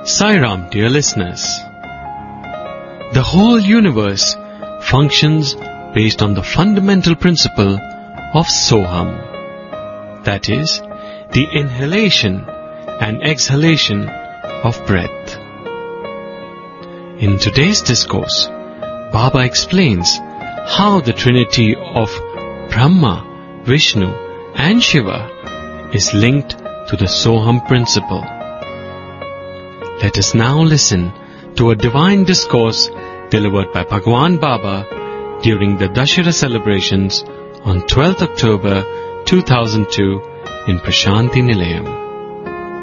Sai Ram, dear listeners. The whole universe functions based on the fundamental principle of Soham. That is, the inhalation and exhalation of breath. In today's discourse, Baba explains how the trinity of Brahma, Vishnu and Shiva is linked to the Soham principle. Let us now listen to a divine discourse delivered by Bhagwan Baba during the Dashera celebrations on 12th October 2002 in Prashanti Nilayam.